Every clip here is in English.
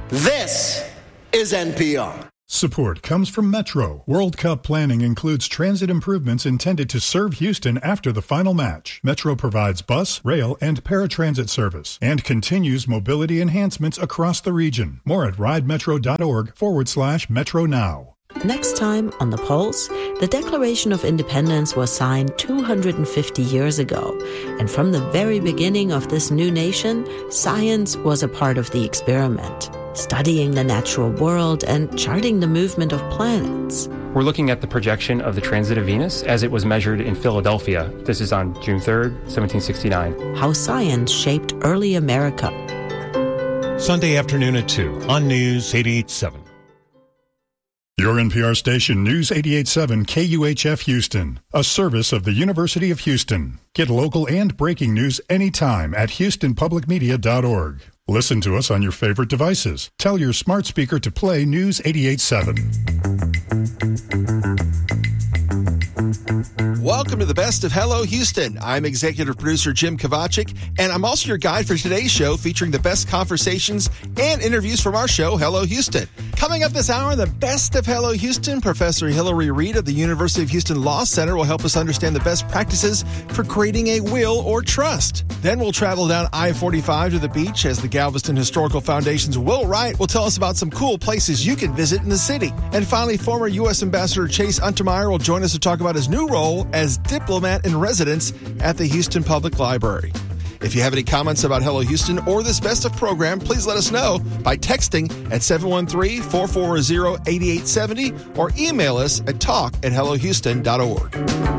This is NPR. Support comes from Metro. World Cup planning includes transit improvements intended to serve Houston after the final match. Metro provides bus, rail, and paratransit service and continues mobility enhancements across the region. More at ridemetro.org/Metro Now. Next time on The Pulse, the Declaration of Independence was signed 250 years ago. And from the very beginning of this new nation, science was a part of the experiment, studying the natural world and charting the movement of planets. We're looking at the projection of the transit of Venus as it was measured in Philadelphia. This is on June 3rd, 1769. How science shaped early America. Sunday afternoon at 2 on News 88.7. Your NPR station, News 88.7 KUHF Houston, a service of the University of Houston. Get local and breaking news anytime at houstonpublicmedia.org. Listen to us on your favorite devices. Tell your smart speaker to play News 88.7. Welcome to the best of Hello Houston. I'm executive producer Jim Kovacic, and I'm also your guide for today's show featuring the best conversations and interviews from our show, Hello Houston. Coming up this hour, the best of Hello Houston, Professor Hillary Reed of the University of Houston Law Center will help us understand the best practices for creating a will or trust. Then we'll travel down I-45 to the beach as the Galveston Historical Foundation's Will Wright will tell us about some cool places you can visit in the city. And finally, former U.S. Ambassador Chase Untermeyer will join us to talk about his new role as diplomat in residence at the Houston Public Library. If you have any comments about Hello Houston or this best of program, please let us know by texting at 713-440-8870 or email us at talk@hellohouston.org.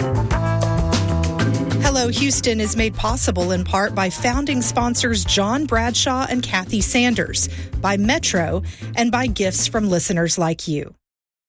Hello Houston is made possible in part by founding sponsors John Bradshaw and Kathy Sanders, by Metro, and by gifts from listeners like you.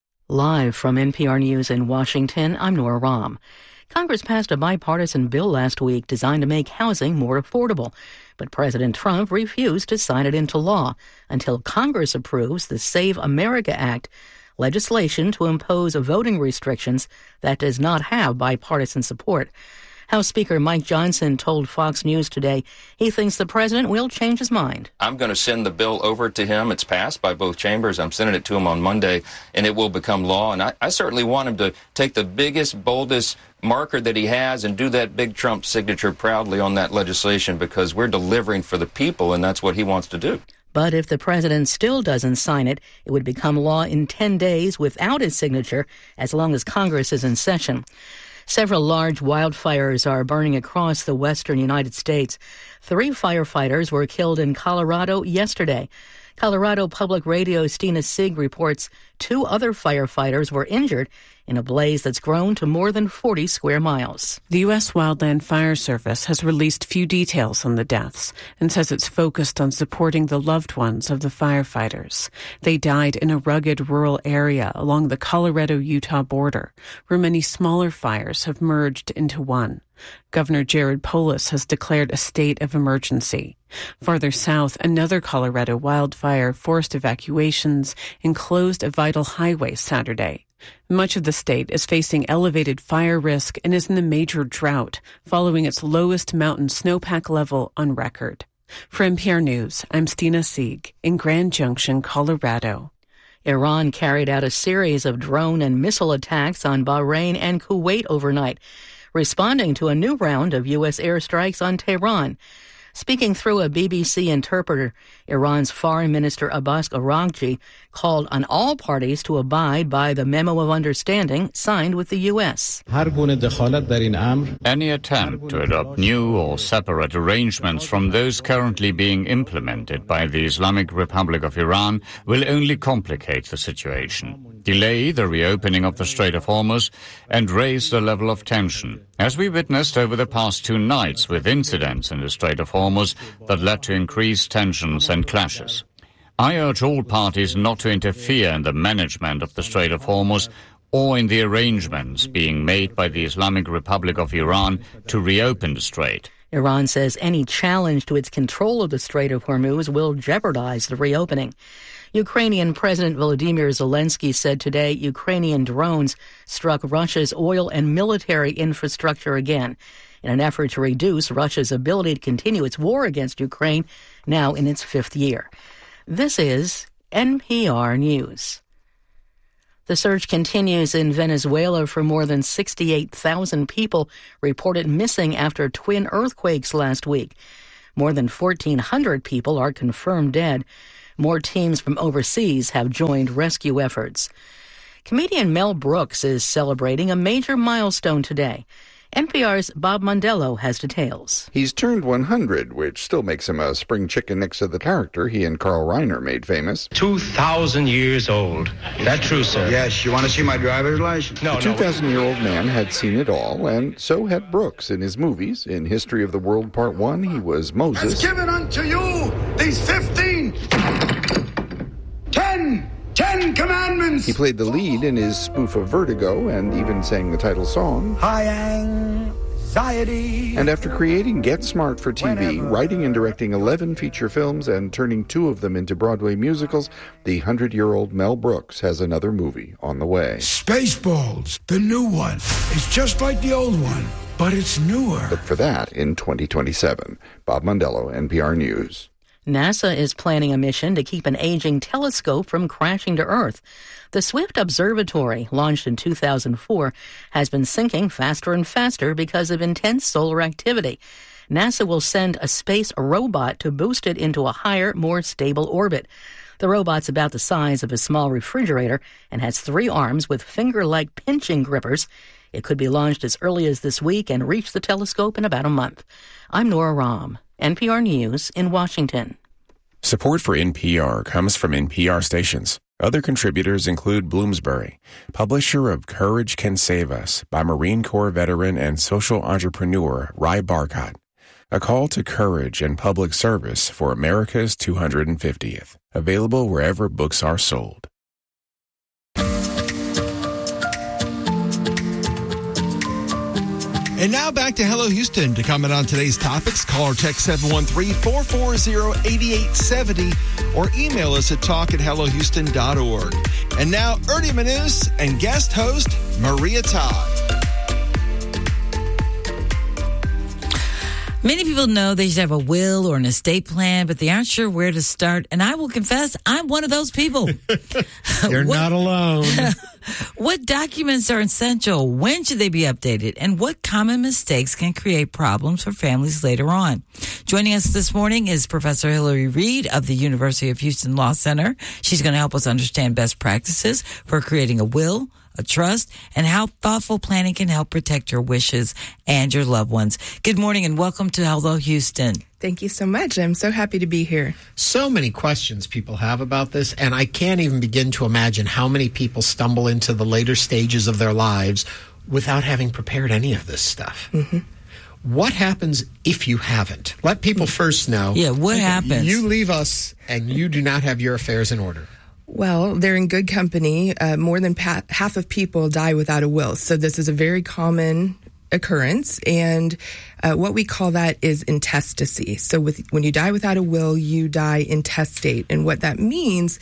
Live from NPR News in Washington, I'm Nora Rahm. Congress passed a bipartisan bill last week designed to make housing more affordable, but President Trump refused to sign it into law until Congress approves the Save America Act, legislation to impose voting restrictions that does not have bipartisan support. House Speaker Mike Johnson told Fox News today he thinks the president will change his mind. I'm going to send the bill over to him. It's passed by both chambers. I'm sending it to him on Monday, and it will become law. And I certainly want him to take the biggest, boldest marker that he has and do that big Trump signature proudly on that legislation, because we're delivering for the people, and that's what he wants to do. But if the president still doesn't sign it, it would become law in 10 days without his signature, as long as Congress is in session. Several large wildfires are burning across the western United States. 3 firefighters were killed in Colorado yesterday. Colorado Public Radio's Stina Sieg reports 2 other firefighters were injured in a blaze that's grown to more than 40 square miles. The U.S. Wildland Fire Service has released few details on the deaths and says it's focused on supporting the loved ones of the firefighters. They died in a rugged rural area along the Colorado-Utah border, where many smaller fires have merged into one. Governor Jared Polis has declared a state of emergency. Farther south, another Colorado wildfire forced evacuations and closed a vital highway Saturday. Much of the state is facing elevated fire risk and is in a major drought, following its lowest mountain snowpack level on record. For NPR News, I'm Stina Sieg in Grand Junction, Colorado. Iran carried out a series of drone and missile attacks on Bahrain and Kuwait overnight, responding to a new round of U.S. airstrikes on Tehran. Speaking through a BBC interpreter, Iran's Foreign Minister Abbas Araghchi called on all parties to abide by the Memo of Understanding signed with the U.S. Any attempt to adopt new or separate arrangements from those currently being implemented by the Islamic Republic of Iran will only complicate the situation, delay the reopening of the Strait of Hormuz, and raise the level of tension, as we witnessed over the past 2 nights with incidents in the Strait of Hormuz that led to increased tensions and clashes. I urge all parties not to interfere in the management of the Strait of Hormuz or in the arrangements being made by the Islamic Republic of Iran to reopen the strait. Iran says any challenge to its control of the Strait of Hormuz will jeopardize the reopening. Ukrainian President Volodymyr Zelensky said today Ukrainian drones struck Russia's oil and military infrastructure again in an effort to reduce Russia's ability to continue its war against Ukraine, now in its 5th year. This is NPR News. The search continues in Venezuela for more than 68,000 people reported missing after twin earthquakes last week. More than 1,400 people are confirmed dead. More teams from overseas have joined rescue efforts. Comedian Mel Brooks is celebrating a major milestone today. NPR's Bob Mondello has details. He's turned 100, which still makes him a spring chicken next to the character he and Carl Reiner made famous. 2,000 years old. Is that true, sir? Yes. You want to see my driver's license? The 2,000-year-old man had seen it all, and so had Brooks in his movies. In History of the World Part 1, he was Moses. Has given unto you these 10 commandments. He played the lead in his spoof of Vertigo and even sang the title song. High anxiety. And after creating Get Smart for TV, writing and directing 11 feature films and turning 2 of them into Broadway musicals, the 100-year-old Mel Brooks has another movie on the way. Spaceballs, the new one. It's just like the old one, but it's newer. Look for that in 2027. Bob Mondello, NPR News. NASA is planning a mission to keep an aging telescope from crashing to Earth. The Swift Observatory, launched in 2004, has been sinking faster and faster because of intense solar activity. NASA will send a space robot to boost it into a higher, more stable orbit. The robot's about the size of a small refrigerator and has 3 arms with finger-like pinching grippers. It could be launched as early as this week and reach the telescope in about a month. I'm Nora Rahm, NPR News in Washington. Support for NPR comes from NPR stations. Other contributors include Bloomsbury, publisher of Courage Can Save Us by Marine Corps veteran and social entrepreneur Ry Barcott. A call to courage and public service for America's 250th. Available wherever books are sold. And now back to Hello Houston. To comment on today's topics, call or text 713-440-8870 or email us at talk@hellohouston.org. And now, Ernie Manous and guest host Maria Todd. Many people know they should have a will or an estate plan, but they aren't sure where to start. And I will confess, I'm one of those people. You're not alone. What documents are essential? When should they be updated? And what common mistakes can create problems for families later on? Joining us this morning is Professor Hillary Reed of the University of Houston Law Center. She's going to help us understand best practices for creating a will, a trust, and how thoughtful planning can help protect your wishes and your loved ones. Good morning and welcome to Hello Houston. Thank you so much. I'm so happy to be here. So many questions people have about this, and I can't even begin to imagine how many people stumble into the later stages of their lives without having prepared any of this stuff. Mm-hmm. What happens if you haven't? Let people first know. Yeah, what happens? You leave us and you do not have your affairs in order. Well, they're in good company. More than half of people die without a will. So this is a very common occurrence. And what we call that is intestacy. So when you die without a will, you die intestate. And what that means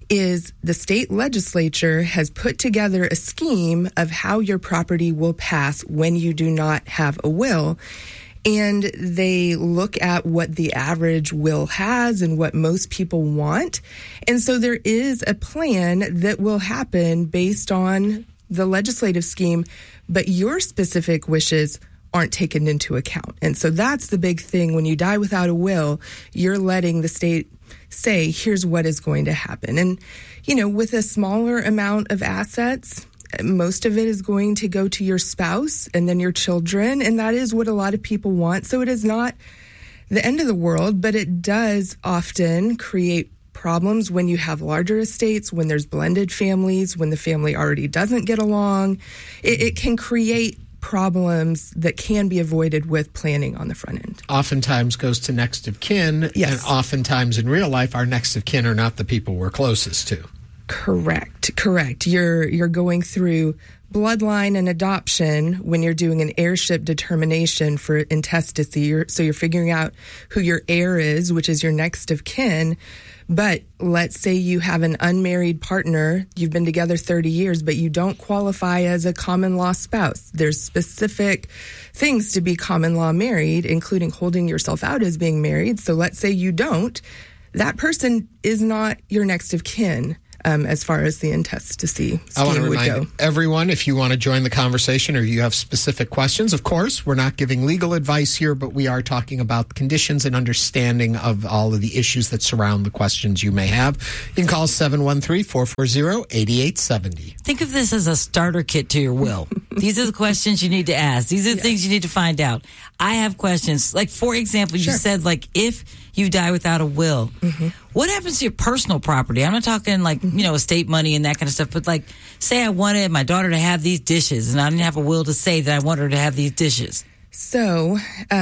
is the state legislature has put together a scheme of how your property will pass when you do not have a will. And they look at what the average will has and what most people want. And so there is a plan that will happen based on the legislative scheme, but your specific wishes aren't taken into account. And so that's the big thing. When you die without a will, you're letting the state say, here's what is going to happen. And, you know, with a smaller amount of assets, most of it is going to go to your spouse and then your children, and that is what a lot of people want. So it is not the end of the world, but it does often create problems when you have larger estates, when there's blended families, when the family already doesn't get along. It can create problems that can be avoided with planning on the front end. Oftentimes goes to next of kin, yes. And oftentimes in real life, our next of kin are not the people we're closest to. Correct. You're going through bloodline and adoption when you're doing an heirship determination for intestacy. So you're figuring out who your heir is, which is your next of kin. But let's say you have an unmarried partner, you've been together 30 years, but you don't qualify as a common law spouse. There's specific things to be common law married, including holding yourself out as being married. So let's say you don't. that person is not your next of kin. As far as the intestacy I want to scheme would go. remind everyone, if you want to join the conversation or you have specific questions, of course, we're not giving legal advice here, but we are talking about conditions and understanding of all of the issues that surround the questions you may have. You can call 713-440-8870. Think of this as a starter kit to your will. These are the questions you need to ask. These are the things you need to find out. I have questions. Like, for example, you said, like, if you die without a will, what happens to your personal property? I'm not talking like, estate money and that kind of stuff, but like, say I wanted my daughter to have these dishes and I didn't have a will to say that I want her to have these dishes. So,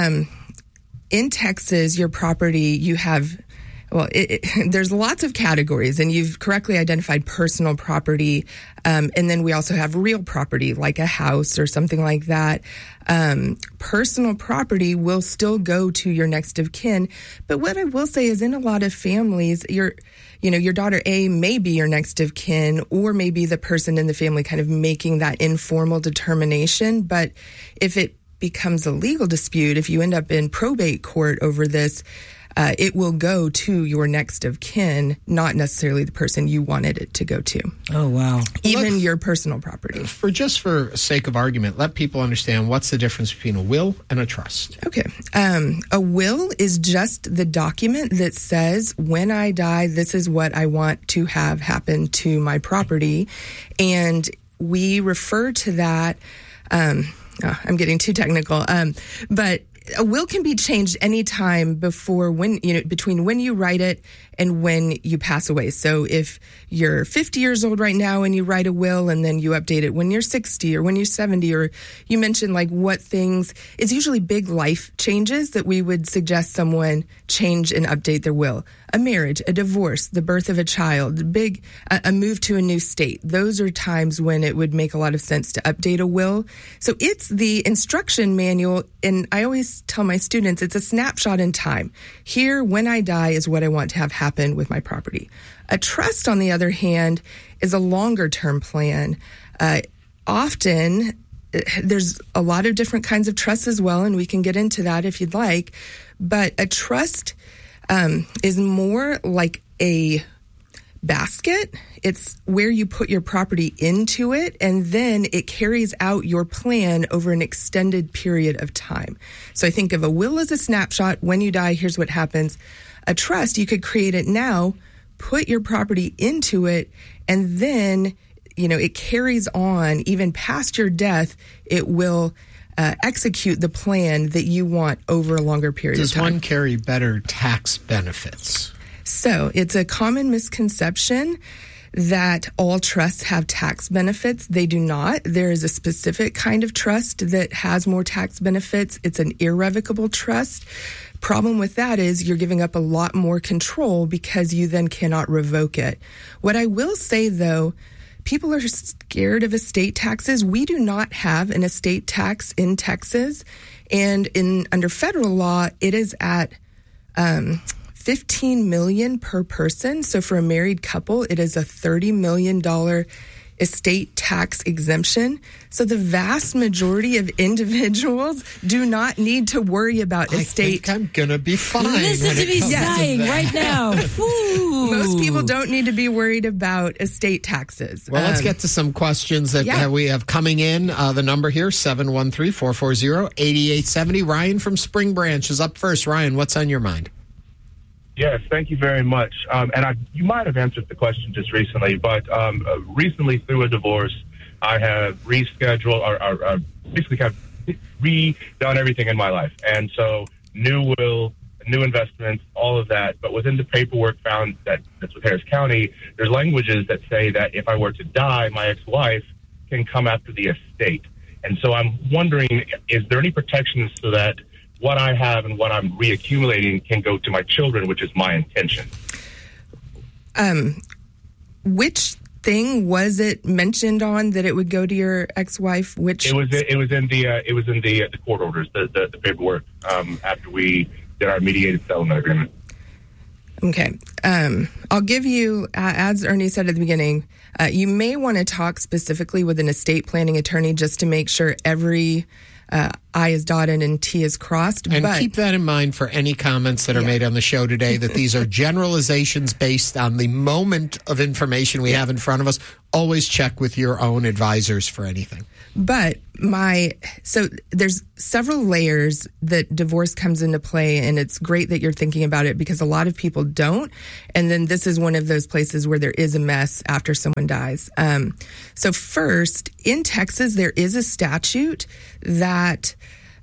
in Texas, your property, you have, there's lots of categories, and you've correctly identified personal property. And then we also have real property, like a house or something like that. Personal property will still go to your next of kin. But what I will say is, in a lot of families, your daughter A may be your next of kin, or maybe the person in the family kind of making that informal determination. But if it becomes a legal dispute, if you end up in probate court over this, it will go to your next of kin, not necessarily the person you wanted it to go to. Oh, wow. Even your personal property. For sake of argument, let people understand what's the difference between a will and a trust. Okay. A will is just the document that says, when I die, this is what I want to have happen to my property. And we refer to that, I'm getting too technical, but a will can be changed anytime between when you write it and when you pass away. So if you're 50 years old right now and you write a will and then you update it when you're 60 or when you're 70, or you mentioned like what things, it's usually big life changes that we would suggest someone change and update their will. A marriage, a divorce, the birth of a child, a move to a new state. Those are times when it would make a lot of sense to update a will. So it's the instruction manual, and I always tell my students it's a snapshot in time. Here, when I die, is what I want to have happen with my property. A trust, on the other hand, is a longer-term plan. Often, there's a lot of different kinds of trusts as well, and we can get into that if you'd like. But a trust is more like a basket. It's where you put your property into it, and then it carries out your plan over an extended period of time. So I think of a will as a snapshot. When you die, here's what happens. A trust, you could create it now, put your property into it, and then, it carries on even past your death. It will execute the plan that you want over a longer period of time. Does one carry better tax benefits? So it's a common misconception that all trusts have tax benefits. They do not. There is a specific kind of trust that has more tax benefits. It's an irrevocable trust. Problem with that is you're giving up a lot more control because you then cannot revoke it. What I will say, though, people are scared of estate taxes. We do not have an estate tax in Texas, and under federal law, it is at $15 million per person. So for a married couple, it is a $30 million estate tax exemption. So the vast majority of individuals do not need to worry about estate. I think I'm going to be fine. Listen to me sighing right now. Most people don't need to be worried about estate taxes. Well, let's get to some questions that we have coming in. The number here, 713-440-8870. Ryan from Spring Branch is up first. Ryan, what's on your mind? Yes, thank you very much. You might have answered the question just recently, but recently through a divorce, I have rescheduled or basically kind of redone everything in my life. And so new will, new investments, all of that. But within the paperwork found that's with Harris County, there's languages that say that if I were to die, my ex-wife can come after the estate. And so I'm wondering, is there any protections so that what I have and what I'm reaccumulating can go to my children, which is my intention? Which thing was it mentioned on that it would go to your ex-wife? Which it was in the court orders, the paperwork after we did our mediated settlement agreement. Okay. I'll give you, as Ernie said at the beginning, you may want to talk specifically with an estate planning attorney just to make sure every I is dotted and T is crossed. And but keep that in mind for any comments that are made on the show today, that these are generalizations based on the moment of information we have in front of us. Always check with your own advisors for anything. But so there's several layers that divorce comes into play, and it's great that you're thinking about it because a lot of people don't. And then this is one of those places where there is a mess after someone dies. So first, in Texas, there is a statute that,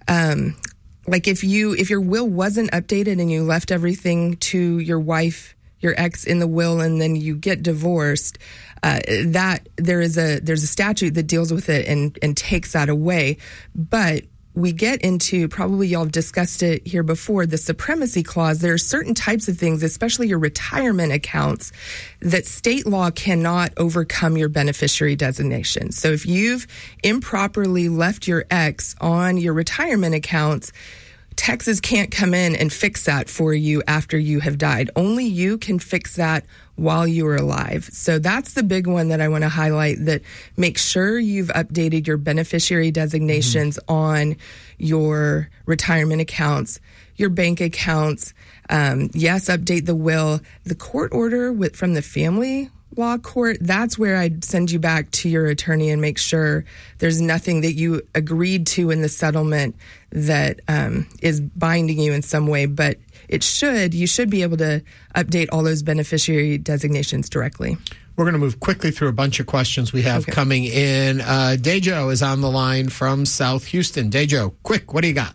like if your will wasn't updated and you left everything to your wife, your ex in the will, and then you get divorced, that there's a statute that deals with it and takes that away. But we get into, probably y'all have discussed it here before, the supremacy clause. There are certain types of things, especially your retirement accounts, that state law cannot overcome your beneficiary designation. So if you've improperly left your ex on your retirement accounts, Texas can't come in and fix that for you after you have died. Only you can fix that while you are alive. So that's the big one that I want to highlight, that make sure you've updated your beneficiary designations on your retirement accounts, your bank accounts. Yes, update the will. The court order from the family law court, that's where I'd send you back to your attorney and make sure there's nothing that you agreed to in the settlement that is binding you in some way. But you should be able to update all those beneficiary designations directly. We're going to move quickly through a bunch of questions we have coming in. Dejo is on the line from South Houston. Dejo, quick, what do you got?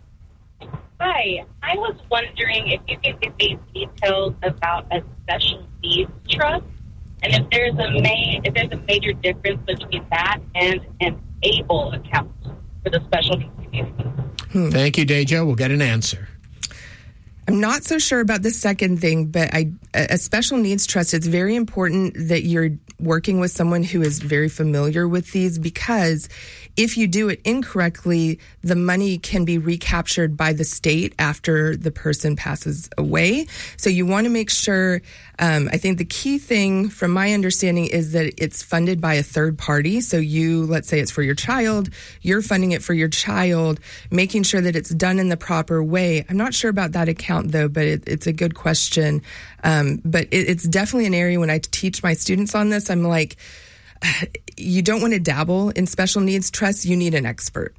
Hi, I was wondering if you could give me details about a special needs trust, and if there's a major difference between that and an ABLE account for the special needs community. Thank you, Dejo. We'll get an answer. I'm not so sure about the second thing, but a special needs trust, it's very important that you're working with someone who is very familiar with these, because if you do it incorrectly, the money can be recaptured by the state after the person passes away. So you want to make sure, I think the key thing from my understanding is that it's funded by a third party. So let's say it's for your child, you're funding it for your child, making sure that it's done in the proper way. I'm not sure about that account though, but it's a good question. But it's definitely an area when I teach my students on this, I'm like, you don't want to dabble in special needs trusts. You need an expert.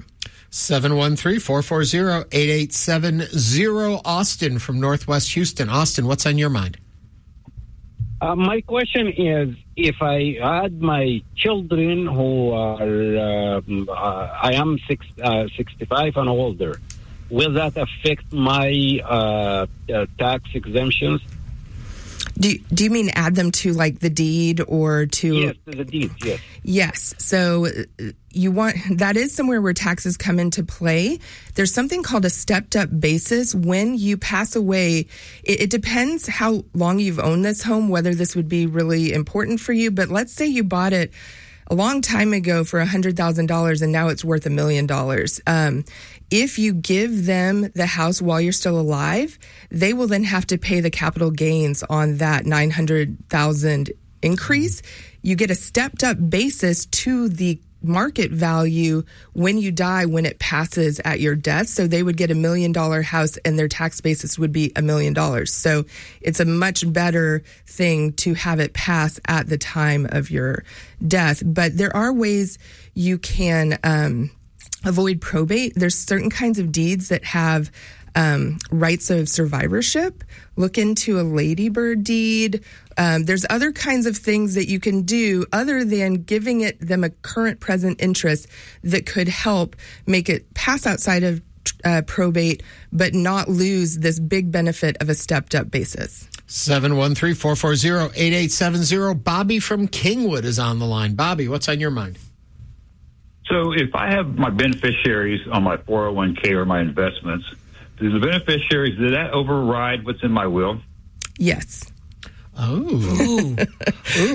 713-440-8870. Austin from Northwest Houston. Austin, what's on your mind? My question is, if I had my children who are, I am 65 and older, will that affect my tax exemptions? Do you mean add them to like the deed or to? Yes, to the deed, yes. Yes. So that is somewhere where taxes come into play. There's something called a stepped up basis. When you pass away, it depends how long you've owned this home, whether this would be really important for you. But let's say you bought it a long time ago for $100,000 and now it's worth $1 million. If you give them the house while you're still alive, they will then have to pay the capital gains on that $900,000 increase. You get a stepped up basis to the market value when you die, when it passes at your death. So they would get $1 million house and their tax basis would be $1 million. So it's a much better thing to have it pass at the time of your death. But there are ways you can avoid probate. There's certain kinds of deeds that have rights of survivorship. Look into a ladybird deed. There's other kinds of things that you can do other than giving them a current present interest that could help make it pass outside of probate, but not lose this big benefit of a stepped up basis. 713-440-8870. Bobby from Kingwood is on the line. Bobby, what's on your mind? So if I have my beneficiaries on my 401k or my investments, do the beneficiaries, did that override what's in my will? Yes. Oh,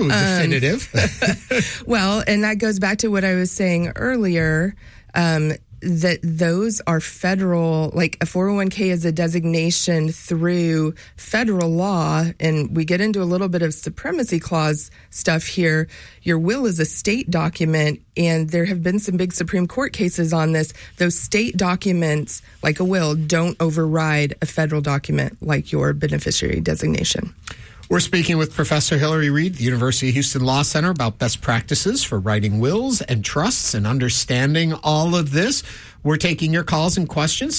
definitive. Well, and that goes back to what I was saying earlier. that those are federal, like a 401k is a designation through federal law, and we get into a little bit of supremacy clause stuff here. Your will is a state document, and there have been some big Supreme Court cases on this. Those state documents, like a will, don't override a federal document like your beneficiary designation. We're speaking with Professor Hillary Reid, the University of Houston Law Center, about best practices for writing wills and trusts and understanding all of this. We're taking your calls and questions,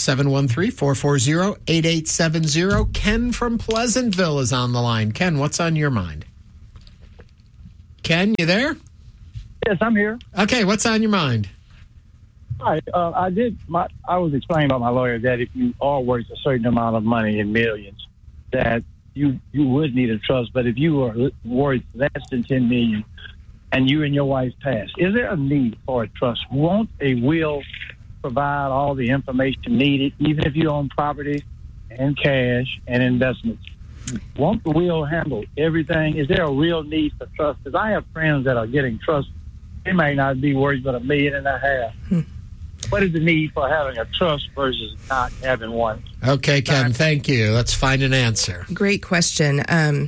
713-440-8870. Ken from Pleasantville is on the line. Ken, what's on your mind? Ken, you there? Yes, I'm here. Okay, what's on your mind? Hi, I was explaining about my lawyer that if you are worth a certain amount of money in millions, that you would need a trust, but if you are worth less than $10 million and you and your wife pass, is there a need for a trust? Won't a will provide all the information needed, even if you own property and cash and investments? Won't the will handle everything? Is there a real need for trust? Because I have friends that are getting trust. They may not be worth but $1.5 million. What is the need for having a trust versus not having one? Okay, Ken, thank you. Let's find an answer. Great question.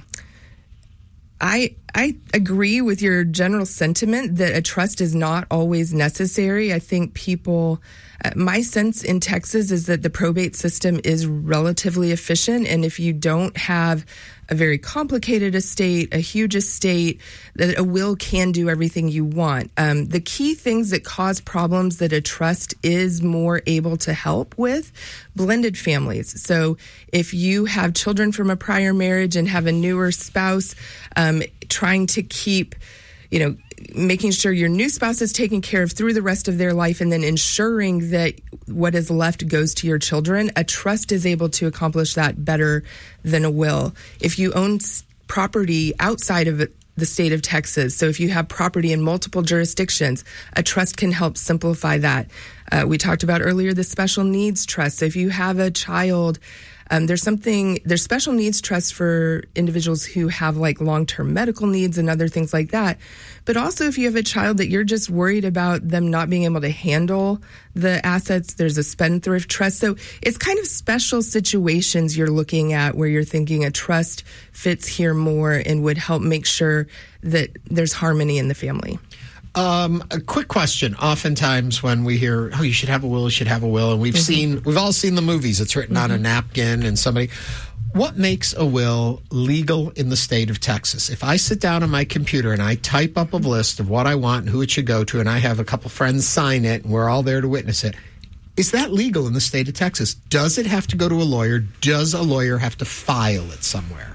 I agree with your general sentiment that a trust is not always necessary. I think people, my sense in Texas is that the probate system is relatively efficient, and if you don't have a very complicated estate, a huge estate, that a will can do everything you want. The key things that cause problems that a trust is more able to help with, blended families. So if you have children from a prior marriage and have a newer spouse, trying to keep, making sure your new spouse is taken care of through the rest of their life and then ensuring that what is left goes to your children, a trust is able to accomplish that better than a will. If you own property outside of the state of Texas, so if you have property in multiple jurisdictions, a trust can help simplify that. We talked about earlier the special needs trust. So if you have a child, there's special needs trusts for individuals who have like long-term medical needs and other things like that. But also if you have a child that you're just worried about them not being able to handle the assets, there's a spendthrift trust. So it's kind of special situations you're looking at where you're thinking a trust fits here more and would help make sure that there's harmony in the family. A quick question. Oftentimes when we hear, you should have a will, and we've all seen the movies. It's written on a napkin and what makes a will legal in the state of Texas? If I sit down on my computer and I type up a list of what I want and who it should go to, and I have a couple friends sign it and we're all there to witness it, is that legal in the state of Texas? Does it have to go to a lawyer? Does a lawyer have to file it somewhere?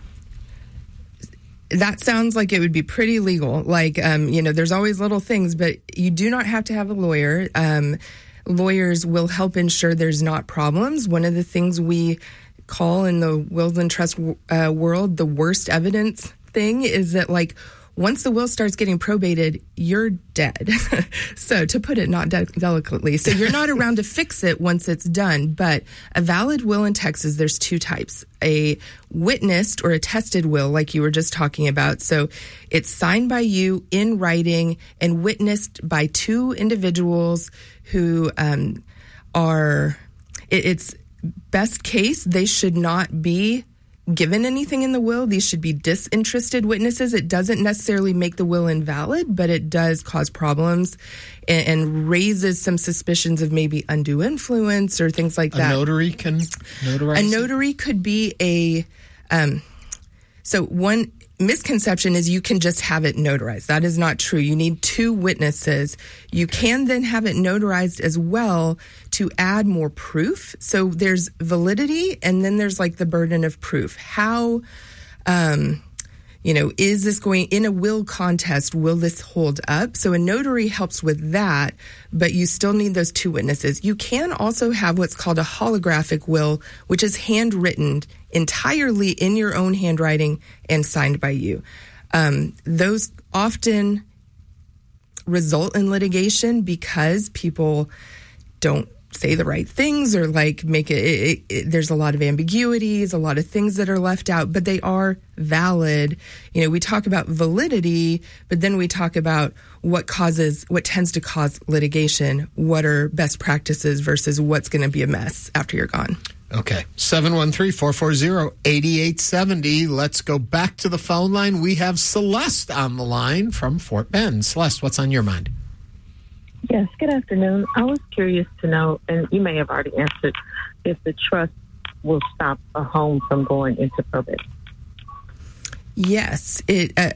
That sounds like it would be pretty legal. Like, there's always little things, but you do not have to have a lawyer. Lawyers will help ensure there's not problems. One of the things we call in the wills and trust world the worst evidence thing is that, like, once the will starts getting probated, you're dead. So to put it not delicately, so you're not around to fix it once it's done. But a valid will in Texas, there's two types. A witnessed or attested will, like you were just talking about. So it's signed by you in writing and witnessed by two individuals who it's best case, they should not be given anything in the will. These should be disinterested witnesses. It doesn't necessarily make the will invalid, but it does cause problems and raises some suspicions of maybe undue influence or things like that. A notary can notarize? A notary could be so one misconception is you can just have it notarized. That is not true. You need two witnesses. You can then have it notarized as well to add more proof. So there's validity, and then there's like the burden of proof. How, is this going in a will contest? Will this hold up? So a notary helps with that, but you still need those two witnesses. You can also have what's called a holographic will, which is handwritten entirely in your own handwriting and signed by you. Those often result in litigation because people don't say the right things or like make it, there's a lot of ambiguities, a lot of things that are left out, but they are valid. You know, we talk about validity, but then we talk about what tends to cause litigation, what are best practices versus what's going to be a mess after you're gone. Okay. 713-440-8870. Let's go back to the phone line. We have Celeste on the line from Fort Bend. Celeste, what's on your mind? Yes, good afternoon. I was curious to know, and you may have already answered, if the trust will stop a home from going into probate. Yes, a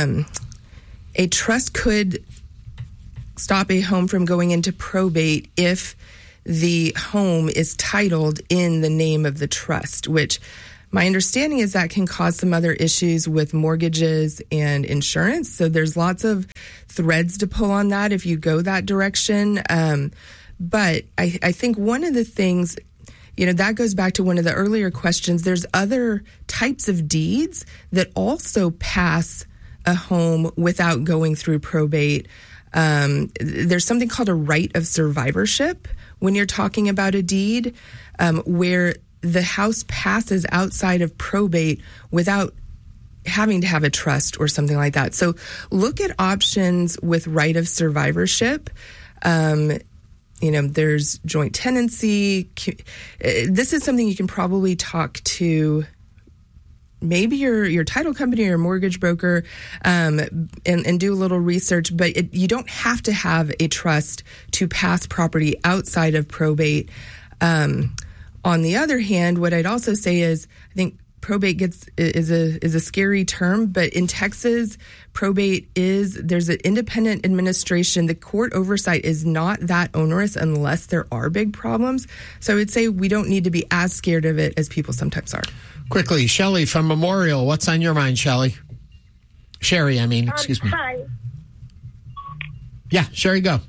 trust could stop a home from going into probate if the home is titled in the name of the trust, which my understanding is that can cause some other issues with mortgages and insurance. So there's lots of threads to pull on that if you go that direction. But I think one of the things, you know, that goes back to one of the earlier questions. There's other types of deeds that also pass a home without going through probate. There's something called a right of survivorship when you're talking about a deed, where the house passes outside of probate without having to have a trust or something like that. So look at options with right of survivorship. You know, there's joint tenancy. This is something you can probably talk to maybe your title company or your mortgage broker and do a little research, but you don't have to have a trust to pass property outside of probate. On the other hand, what I'd also say is I think probate is a scary term, but in Texas, probate there's an independent administration. The court oversight is not that onerous unless there are big problems. So I would say we don't need to be as scared of it as people sometimes are. Quickly, Shelley from Memorial. What's on your mind, Shelley? Sherry, excuse me. Hi. Yeah, Sherry, go.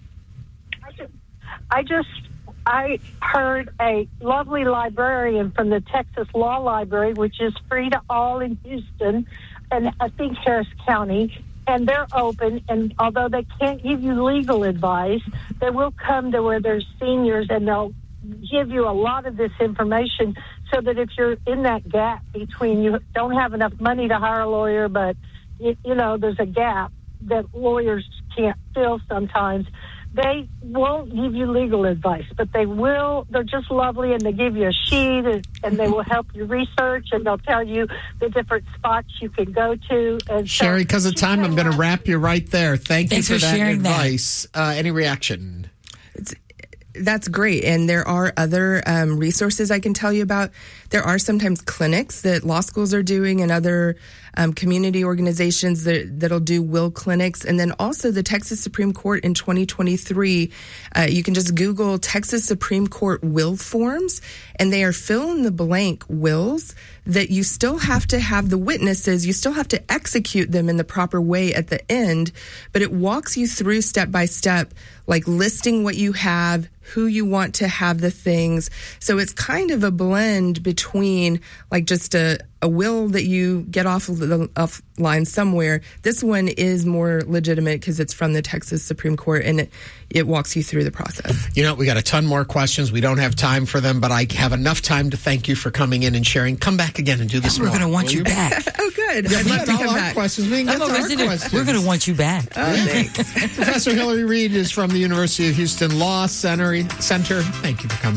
I heard a lovely librarian from the Texas Law Library, which is free to all in Houston and I think Harris County, and they're open. And although they can't give you legal advice, they will come to where there's seniors and they'll give you a lot of this information so that if you're in that gap between you don't have enough money to hire a lawyer, but, you know, there's a gap that lawyers can't fill sometimes. They won't give you legal advice, but they will. They're just lovely, and they give you a sheet, and they will help you research, and they'll tell you the different spots you can go to. And Sherry, because of time, I'm going to wrap you right there. Thanks you for that sharing advice. Any reaction? That's great. And there are other resources I can tell you about. There are sometimes clinics that law schools are doing and other community organizations that'll do will clinics. And then also the Texas Supreme Court in 2023, you can just Google Texas Supreme Court will forms, and they are fill-in-the-blank wills that you still have to have the witnesses, you still have to execute them in the proper way at the end, but it walks you through step by step, like listing what you have, who you want to have the things. So it's kind of a blend between like just a will that you get offline somewhere. This one is more legitimate because it's from the Texas Supreme Court, and it walks you through the process. You know, we got a ton more questions. We don't have time for them, but I have enough time to thank you for coming in and sharing. Come back again and do this more. We're going to want you back. Oh, good. Yeah, I'd love to come back. Questions. We can get to our questions. We're going to want you back. Oh, thanks. Professor Hillary Reid is from the University of Houston Law Center. Thank you for coming.